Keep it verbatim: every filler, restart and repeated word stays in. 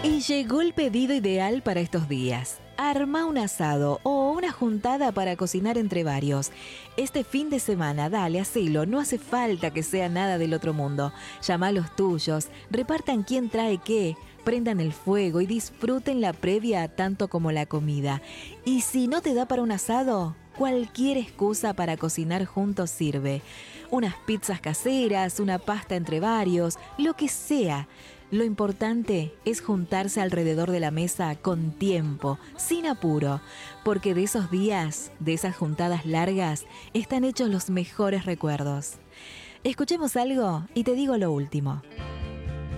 Y llegó el pedido ideal para estos días. Arma un asado o una juntada para cocinar entre varios. Este fin de semana, dale, hacelo, no hace falta que sea nada del otro mundo. Llama a los tuyos, repartan quién trae qué, prendan el fuego y disfruten la previa tanto como la comida. Y si no te da para un asado, cualquier excusa para cocinar juntos sirve. Unas pizzas caseras, una pasta entre varios, lo que sea. Lo importante es juntarse alrededor de la mesa con tiempo, sin apuro, porque de esos días, de esas juntadas largas, están hechos los mejores recuerdos. Escuchemos algo y te digo lo último.